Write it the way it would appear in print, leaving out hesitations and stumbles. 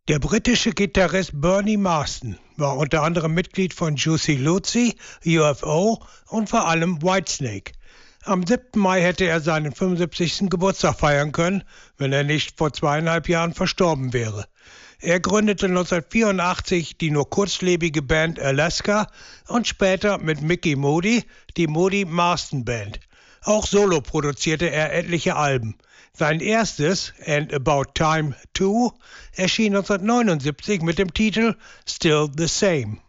Der britische Gitarrist Bernie Marsden war unter anderem Mitglied von Juicy Lucy, UFO und vor allem Whitesnake. Am 7. Mai hätte er seinen 75. Geburtstag feiern können, wenn er nicht vor 2,5 Jahren verstorben wäre. Er gründete 1984 die nur kurzlebige Band Alaska und später mit Mickey Moody die Moody Marsden Band. Auch solo produzierte er etliche Alben. Sein erstes, And About Time 2, erschien 1979 mit dem Titel Still the Same.